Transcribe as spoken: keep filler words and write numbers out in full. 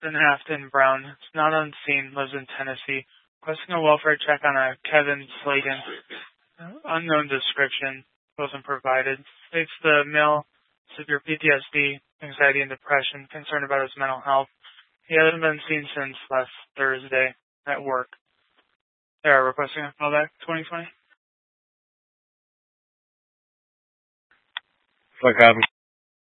Austin Afton Brown, is not on scene, lives in Tennessee. Requesting a welfare check on a Kevin Slayton. Unknown description wasn't provided. States the male severe P T S D, anxiety and depression, concerned about his mental health. He hasn't been seen since last Thursday at work. They are requesting a callback twenty twenty. Fuck happened?